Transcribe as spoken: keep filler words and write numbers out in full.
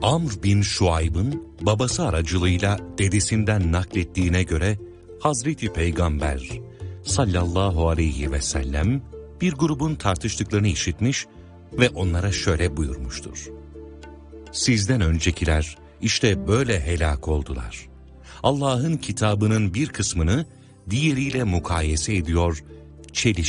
Amr bin Şuayb'ın babası aracılığıyla dedesinden naklettiğine göre Hazreti Peygamber sallallahu aleyhi ve sellem bir grubun tartıştıklarını işitmiş ve onlara şöyle buyurmuştur: Sizden öncekiler işte böyle helak oldular. Allah'ın kitabının bir kısmını diğeriyle mukayese ediyor, çelişkiler